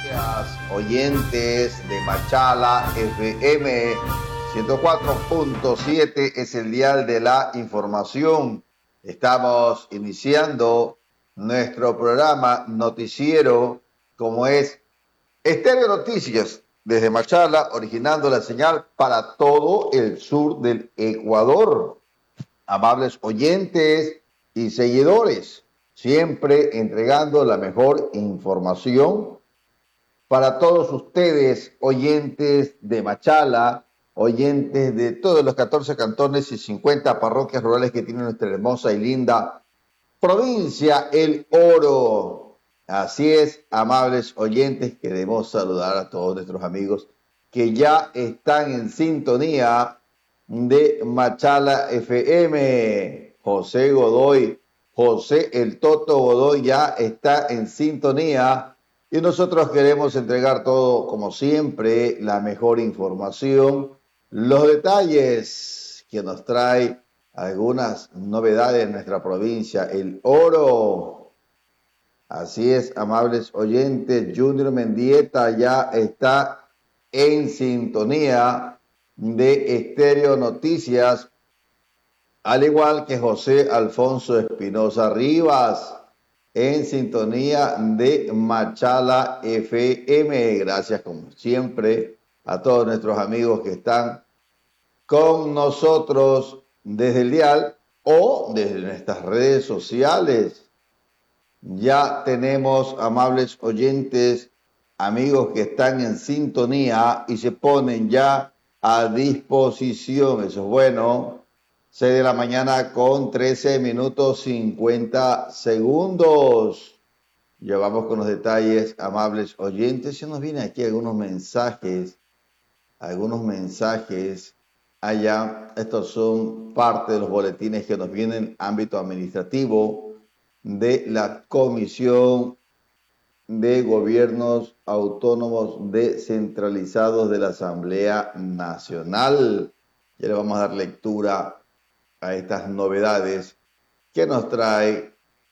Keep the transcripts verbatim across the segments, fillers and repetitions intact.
días, oyentes de Machala F M ciento cuatro punto siete es el dial de la información. Estamos iniciando nuestro programa noticiero como es Estéreo Noticias desde Machala, originando la señal para todo el sur del Ecuador. Amables oyentes y seguidores, siempre entregando la mejor información para todos ustedes, oyentes de Machala, oyentes de todos los catorce cantones y cincuenta parroquias rurales que tiene nuestra hermosa y linda provincia El Oro. Así es, amables oyentes, queremos saludar a todos nuestros amigos que ya están en sintonía de Machala F M. José Godoy, José el Toto Godoy ya está en sintonía. Y nosotros queremos entregar todo, como siempre, la mejor información, los detalles que nos trae algunas novedades en nuestra provincia, El Oro. Así es, amables oyentes, Junior Mendieta ya está en sintonía de Estéreo Noticias, al igual que José Alfonso Espinosa Rivas, en sintonía de Machala F M. Gracias, como siempre, a todos nuestros amigos que están con nosotros desde el dial o desde nuestras redes sociales. Ya tenemos, amables oyentes, amigos que están en sintonía y se ponen ya a disposición. Eso es bueno. seis de la mañana con trece minutos cincuenta segundos. Ya vamos con los detalles, amables oyentes. Se nos vienen aquí algunos mensajes, algunos mensajes allá. Estos son parte de los boletines que nos vienen ámbito administrativo de la Comisión de Gobiernos Autónomos Descentralizados de la Asamblea Nacional. Ya le vamos a dar lectura a estas novedades que nos trae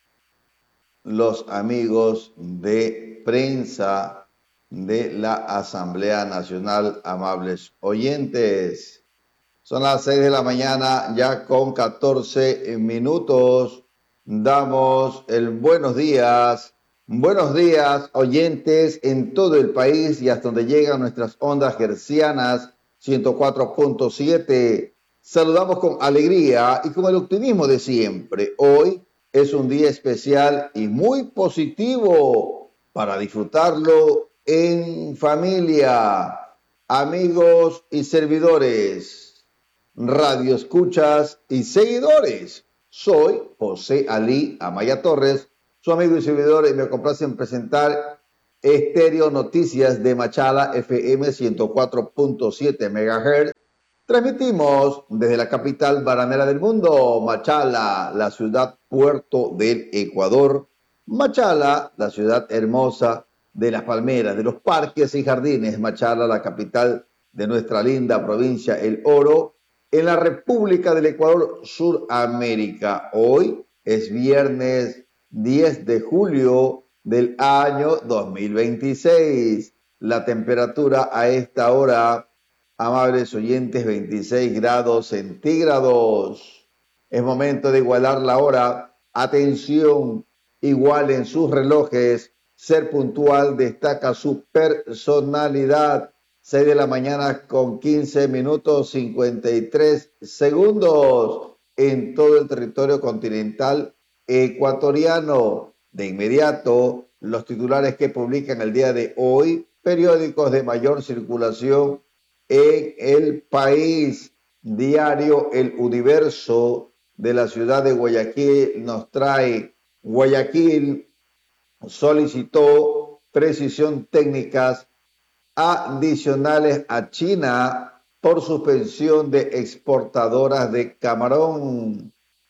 los amigos de prensa de la Asamblea Nacional, amables oyentes. Son las seis de la mañana, ya con catorce minutos. Damos el buenos días. Buenos días, oyentes en todo el país y hasta donde llegan nuestras ondas hercianas ciento cuatro punto siete. Saludamos con alegría y con el optimismo de siempre. Hoy es un día especial y muy positivo para disfrutarlo en familia, amigos y servidores, radioescuchas y seguidores. Soy José Ali Amaya Torres, su amigo y servidor, y me complace en presentar Estéreo Noticias de Machala F M ciento cuatro punto siete megahertz. Transmitimos desde la capital bananera del mundo, Machala, la ciudad puerto del Ecuador. Machala, la ciudad hermosa de las palmeras, de los parques y jardines. Machala, la capital de nuestra linda provincia El Oro, en la República del Ecuador, Suramérica. Hoy es viernes diez de julio del año dos mil veintiséis. La temperatura a esta hora, amables oyentes, veintiséis grados centígrados. Es momento de igualar la hora. Atención, igualen sus relojes. Ser puntual destaca su personalidad. seis de la mañana con quince minutos cincuenta y tres segundos en todo el territorio continental ecuatoriano. De inmediato, los titulares que publican el día de hoy, periódicos de mayor circulación en el país. Diario El Universo de la ciudad de Guayaquil nos trae: Guayaquil solicitó precisión técnicas adicionales a China por suspensión de exportadoras de camarón.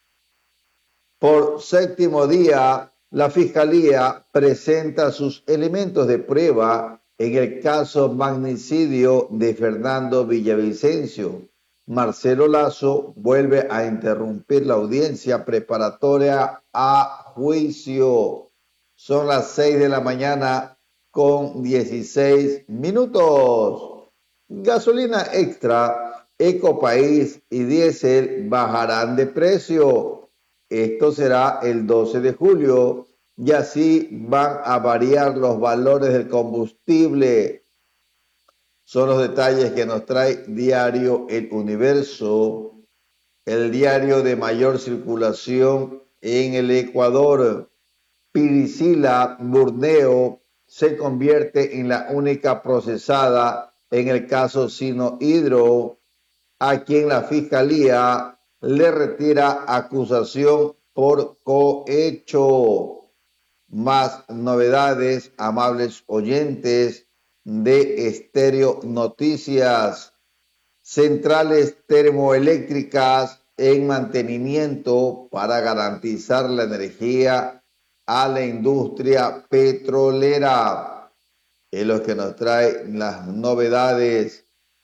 Por séptimo día, la Fiscalía presenta sus elementos de prueba en el caso magnicidio de Fernando Villavicencio. Marcelo Lazo vuelve a interrumpir la audiencia preparatoria a juicio. Son las seis de la mañana con dieciséis minutos. Gasolina extra, Ecopaís y diésel bajarán de precio. Esto será el doce de julio y así van a variar los valores del combustible. Son los detalles que nos trae Diario El Universo, el diario de mayor circulación en el Ecuador. Piricila Burneo se convierte en la única procesada en el caso Sinohydro, a quien la fiscalía le retira acusación por cohecho. Más novedades, amables oyentes de Estéreo Noticias. Centrales termoeléctricas en mantenimiento para garantizar la energía a la industria petrolera. Es lo que nos trae las novedades.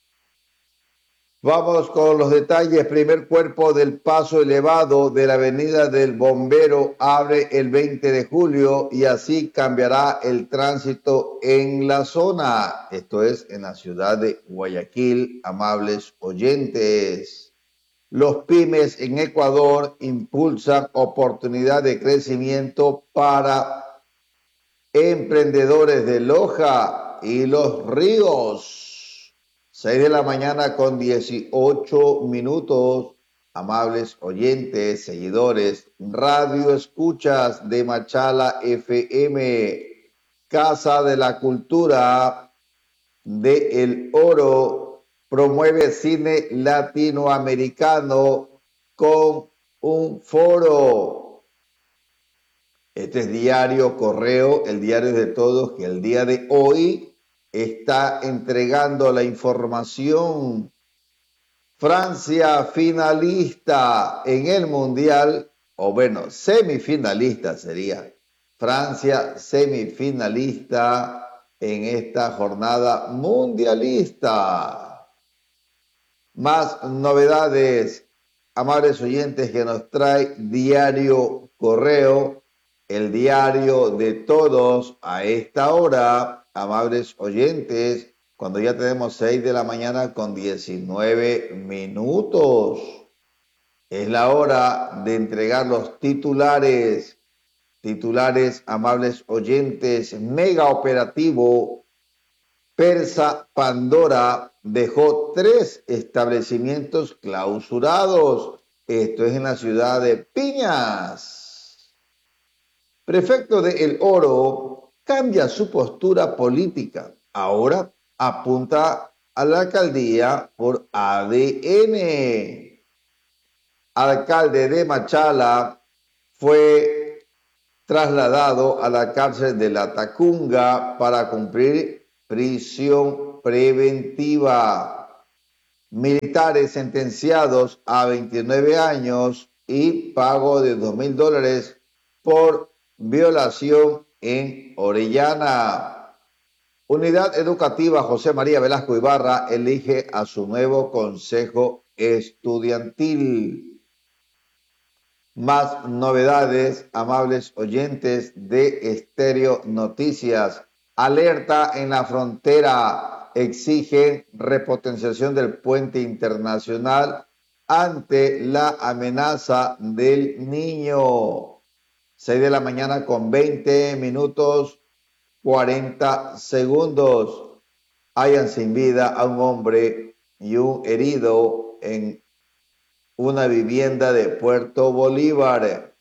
Vamos con los detalles. Primer cuerpo del paso elevado de la avenida del Bombero abre el veinte de julio y así cambiará el tránsito en la zona. Esto es en la ciudad de Guayaquil, amables oyentes. Los pymes en Ecuador impulsan oportunidad de crecimiento para emprendedores de Loja y Los Ríos. seis de la mañana con dieciocho minutos, amables oyentes, seguidores, radio escuchas de Machala F M, Casa de la Cultura de El Oro, promueve cine latinoamericano con un foro. Este es Diario Correo, el diario de todos, que el día de hoy está entregando la información. Francia finalista en el Mundial, o bueno, semifinalista sería. Francia semifinalista en esta jornada mundialista. Más novedades, amables oyentes, que nos trae Diario Correo, el diario de todos a esta hora. Amables oyentes, cuando ya tenemos seis de la mañana con diecinueve minutos. Es la hora de entregar los titulares. Titulares, amables oyentes. Mega operativo Persa Pandora dejó tres establecimientos clausurados. Esto es en la ciudad de Piñas. Prefecto de El Oro cambia su postura política. Ahora apunta a la alcaldía por A D N. Alcalde de Machala fue trasladado a la cárcel de La Tacunga para cumplir prisión preventiva. Militares sentenciados a veintinueve años y pago de dos mil dólares por violación en Orellana. Unidad Educativa José María Velasco Ibarra elige a su nuevo consejo estudiantil. Más novedades, amables oyentes de Estéreo Noticias. Alerta en la frontera. Exigen repotenciación del puente internacional ante la amenaza del niño. seis de la mañana con veinte minutos, cuarenta segundos. Hayan sin vida a un hombre y un herido en una vivienda de Puerto Bolívar.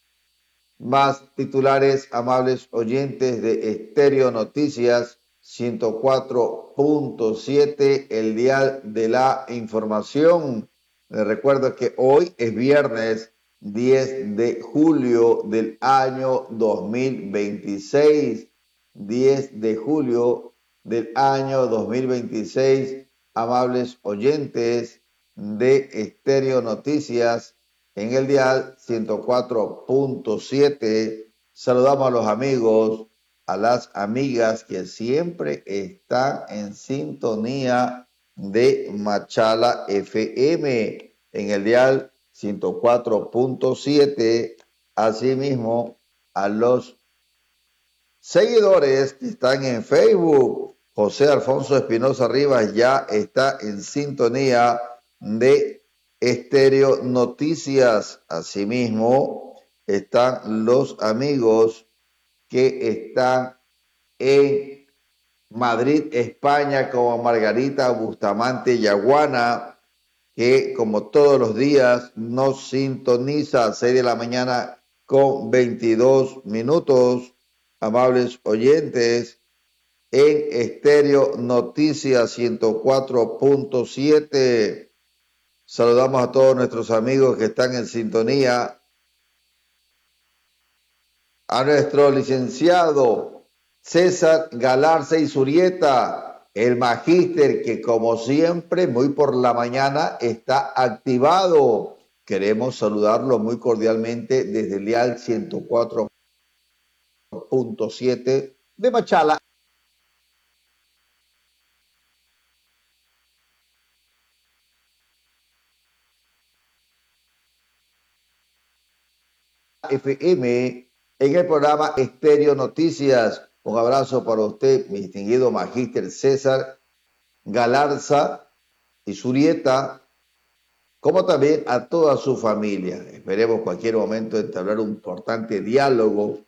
Más titulares, amables oyentes de Estéreo Noticias ciento cuatro punto siete, el dial de la información. Les recuerdo que hoy es viernes diez de julio del año dos mil veintiséis. diez de julio del año dos mil veintiséis, amables oyentes de Estéreo Noticias en el dial ciento cuatro punto siete. Saludamos a los amigos, a las amigas que siempre están en sintonía de Machala F M en el dial ciento cuatro punto siete. Asimismo, a los seguidores que están en Facebook. José Alfonso Espinosa Rivas ya está en sintonía de Estéreo Noticias. Asimismo, están los amigos que están en Madrid, España, como Margarita Bustamante Yaguana, que como todos los días nos sintoniza a seis de la mañana con veintidós minutos. Amables oyentes, en Estéreo Noticias ciento cuatro punto siete. Saludamos a todos nuestros amigos que están en sintonía. A nuestro licenciado César Galarza y Zurieta, el magíster que como siempre, muy por la mañana, está activado. Queremos saludarlo muy cordialmente desde el dial ciento cuatro punto siete de Machala, F M, en el programa Estéreo Noticias. Un abrazo para usted, mi distinguido magíster César Galarza y Zurieta, como también a toda su familia. Esperemos cualquier momento entablar un importante diálogo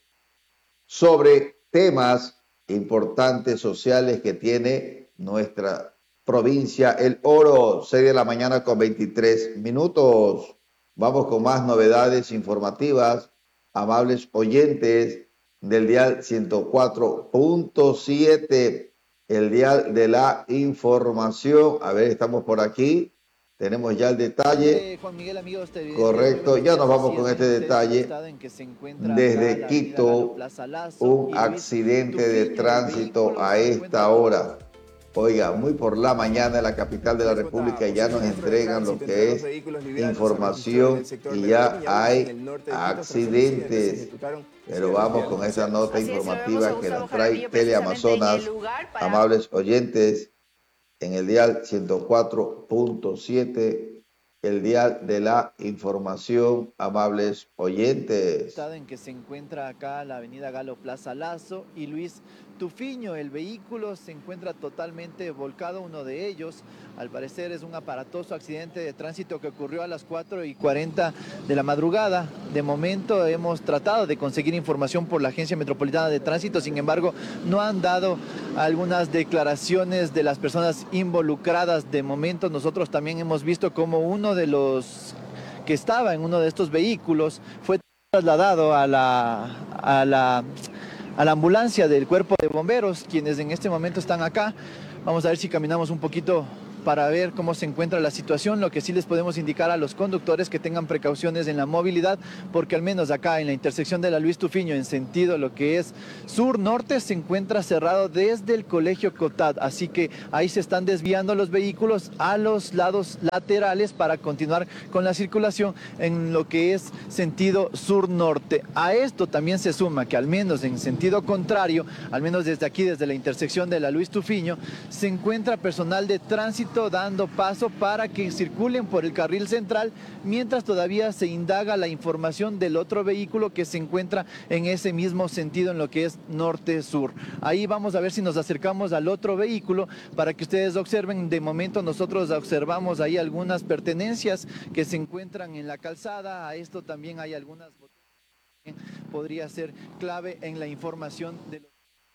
sobre temas importantes sociales que tiene nuestra provincia El Oro. seis de la mañana con veintitrés minutos. Vamos con más novedades informativas, amables oyentes del dial ciento cuatro punto siete, el dial de la información. A ver, estamos por aquí. Tenemos ya el detalle. Juan Miguel, amigos televidentes, Correcto, ya nos vamos con este el detalle. estado en que se encuentra acá Desde la avenida Galo Quito, Plaza Lazo un y Luis accidente de Tufiño, el tránsito vehículo a se esta encuentra hora. Oiga, muy por la mañana en la capital de la República ya nos entregan lo que es información y ya hay accidentes. Pero vamos con esa nota informativa que nos trae Teleamazonas. Amables oyentes, en el dial ciento cuatro punto siete, el dial de la información, amables oyentes. Estado en que se encuentra acá la avenida Galo Plaza Lazo y Luis Tufiño. El vehículo se encuentra totalmente volcado, uno de ellos. Al parecer es un aparatoso accidente de tránsito que ocurrió a las cuatro y cuarenta de la madrugada. De momento hemos tratado de conseguir información por la Agencia Metropolitana de Tránsito, sin embargo no han dado algunas declaraciones de las personas involucradas. De momento nosotros también hemos visto como uno de los que estaba en uno de estos vehículos fue trasladado a la, a la, a la ambulancia del cuerpo de bomberos, quienes en este momento están acá. Vamos a ver si caminamos un poquito para ver cómo se encuentra la situación. Lo que sí les podemos indicar a los conductores que tengan precauciones en la movilidad, porque al menos acá en la intersección de la Luis Tufiño, en sentido lo que es sur-norte, se encuentra cerrado desde el Colegio Cotad, así que ahí se están desviando los vehículos a los lados laterales para continuar con la circulación en lo que es sentido sur-norte. A esto también se suma que al menos en sentido contrario, al menos desde aquí, desde la intersección de la Luis Tufiño, se encuentra personal de tránsito dando paso para que circulen por el carril central, mientras todavía se indaga la información del otro vehículo que se encuentra en ese mismo sentido en lo que es norte-sur. Ahí vamos a ver si nos acercamos al otro vehículo para que ustedes observen. De momento nosotros observamos ahí algunas pertenencias que se encuentran en la calzada. A esto también hay algunas botellas que podría ser clave en la información de los...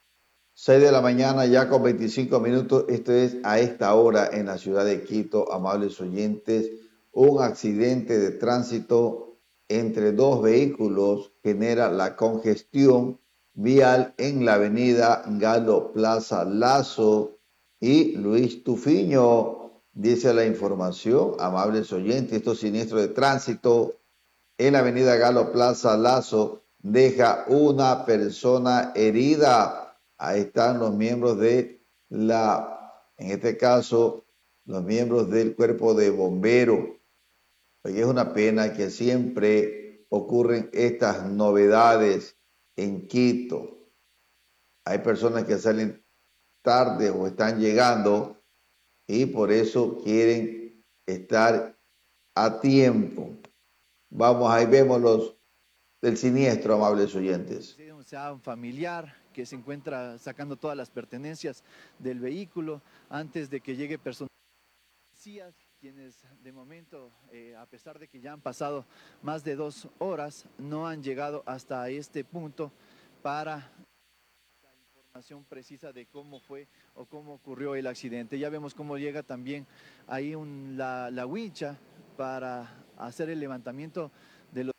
seis de la mañana ya con veinticinco minutos, esto es a esta hora en la ciudad de Quito, amables oyentes, un accidente de tránsito entre dos vehículos genera la congestión vial en la avenida Galo Plaza Lazo y Luis Tufiño. Dice la información, amables oyentes, estos siniestros de tránsito en la avenida Galo Plaza Lazo deja una persona herida. Ahí están los miembros de la, en este caso, los miembros del cuerpo de bomberos. Porque es una pena que siempre ocurren estas novedades en Quito. Hay personas que salen tarde o están llegando y por eso quieren estar a tiempo. Vamos, ahí vemos los del siniestro, amables oyentes. Sea un familiar que se encuentra sacando todas las pertenencias del vehículo antes de que llegue personal, quienes de momento, eh, a pesar de que ya han pasado más de dos horas, no han llegado hasta este punto para la información precisa de cómo fue o cómo ocurrió el accidente. Ya vemos cómo llega también ahí un, la, la wincha para hacer el levantamiento de los...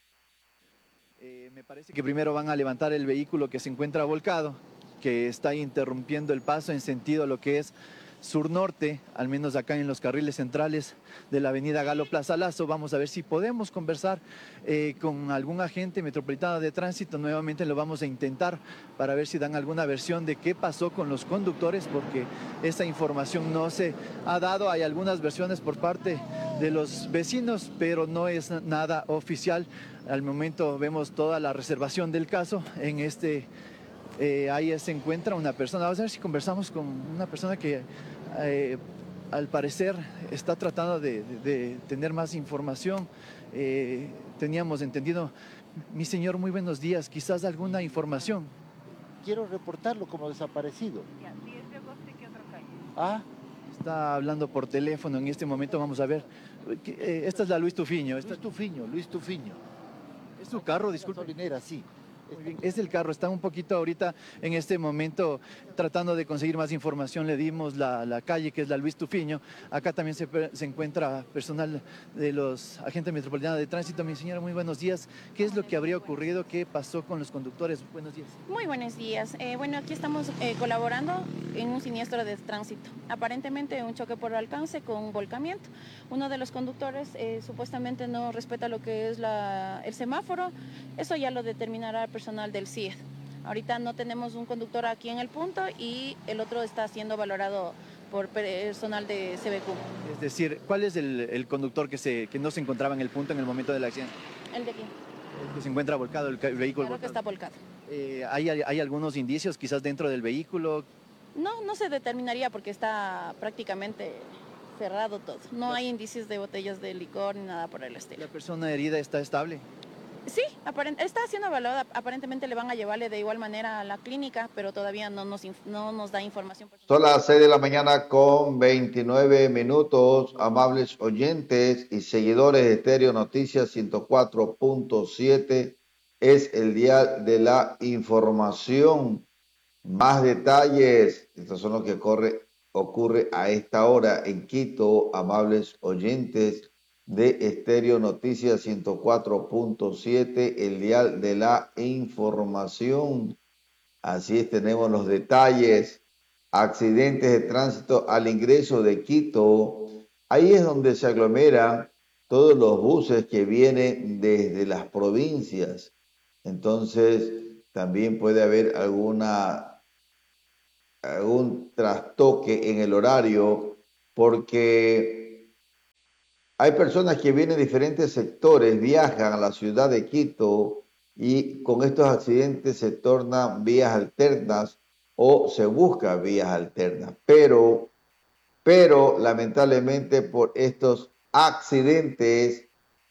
Eh, me parece que primero van a levantar el vehículo que se encuentra volcado, que está interrumpiendo el paso en sentido a lo que es sur-norte, al menos acá en los carriles centrales de la avenida Galo Plaza Lazo. Vamos a ver si podemos conversar eh, con algún agente metropolitano de tránsito. Nuevamente lo vamos a intentar para ver si dan alguna versión de qué pasó con los conductores, porque esa información no se ha dado. Hay algunas versiones por parte de los vecinos, pero no es nada oficial. Al momento vemos toda la reservación del caso en este... Eh, ahí se encuentra una persona. Vamos a ver si conversamos con una persona que eh, al parecer está tratando de, de, de tener más información. Eh, teníamos entendido, mi señor, muy buenos días, quizás alguna información. Quiero reportarlo como desaparecido. Ya, diez de agosto, ¿qué otra calle? Ah, Está hablando por teléfono en este momento. Vamos a ver. Eh, esta es la Luis Tufiño. Esta... Luis Tufiño, Luis Tufiño. ¿Es su carro? Disculpe. Gasolinera, sí. Muy bien, es el carro, está un poquito ahorita en este momento tratando de conseguir más información. Le dimos la, la calle, que es la Luis Tufiño. Acá también se, se encuentra personal de los agentes metropolitanos de tránsito. Mi señora, muy buenos días. ¿Qué es lo que habría ocurrido? ¿Qué pasó con los conductores? Buenos días. Muy buenos días. Eh, bueno, aquí estamos eh, colaborando en un siniestro de tránsito. Aparentemente un choque por alcance con un volcamiento. Uno de los conductores eh, supuestamente no respeta lo que es la, el semáforo. Eso ya lo determinará el personal del C I E D. Ahorita no tenemos un conductor aquí en el punto y el otro está siendo valorado por personal de C B Q. Es decir, ¿cuál es el, el conductor que, se, que no se encontraba en el punto en el momento del accidente? El de aquí. El que se encuentra volcado, el, el vehículo Claro que volcado. está volcado. Eh, ¿hay, ¿Hay algunos indicios quizás dentro del vehículo? No, no se determinaría porque está prácticamente cerrado todo. No hay indicios de botellas de licor ni nada por el estilo. ¿La persona herida está estable? Sí, aparent está siendo evaluada. Aparentemente le van a llevarle de igual manera a la clínica, pero todavía no nos, no nos da información. Son las seis de la mañana con veintinueve minutos, amables oyentes y seguidores de Estéreo Noticias ciento cuatro punto siete. Es el día de la información. Más detalles, estos son los que corre, ocurre a esta hora en Quito, amables oyentes de Estéreo Noticias ciento cuatro punto siete, el dial de la información. Así es, tenemos los detalles. Accidentes de tránsito al ingreso de Quito. Ahí es donde se aglomeran todos los buses que vienen desde las provincias. Entonces, también puede haber alguna, algún trastoque en el horario porque hay personas que vienen de diferentes sectores, viajan a la ciudad de Quito y con estos accidentes se tornan vías alternas o se busca vías alternas. Pero, pero lamentablemente por estos accidentes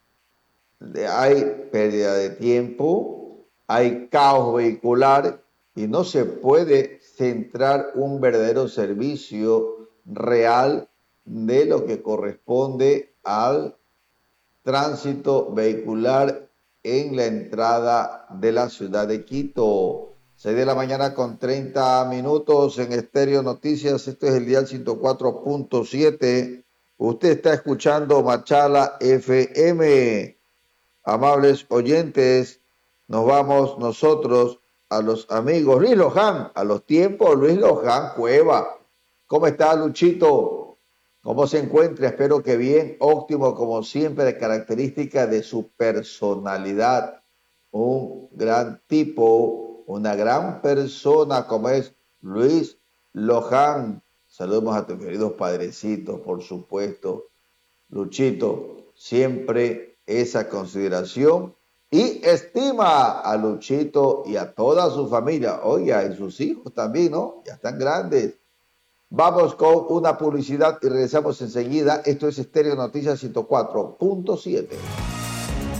hay pérdida de tiempo, hay caos vehicular y no se puede centrar un verdadero servicio real de lo que corresponde al tránsito vehicular en la entrada de la ciudad de Quito. seis de la mañana con treinta minutos en Estéreo Noticias. Este es el dial ciento cuatro punto siete. Usted está escuchando Machala F M. Amables oyentes, nos vamos nosotros a los amigos. Luis Loján, a los tiempos, Luis Loján Cueva. ¿Cómo está, Luchito? ¿Cómo se encuentra? Espero que bien, óptimo, como siempre, de característica de su personalidad. Un gran tipo, una gran persona como es Luis Loján. Saludos a tus queridos padrecitos, por supuesto. Luchito, siempre esa consideración y estima a Luchito y a toda su familia. Oiga, y sus hijos también, ¿no? Ya están grandes. Vamos con una publicidad y regresamos enseguida. Esto es Estéreo Noticias ciento cuatro punto siete.